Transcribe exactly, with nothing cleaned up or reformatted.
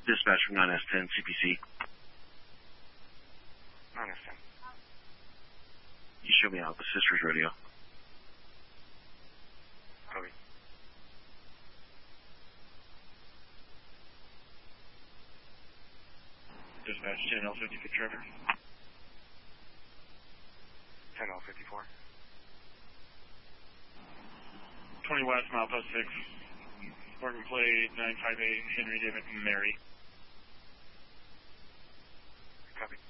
Dispatch from nine S ten C P C. nine S ten. You show me out the Sisters Radio. Copy. Dispatch ten L fifty for Trevor. ten L fifty-four. twenty West, milepost six. Morgan plate nine five eight, Henry David Mary. Copy.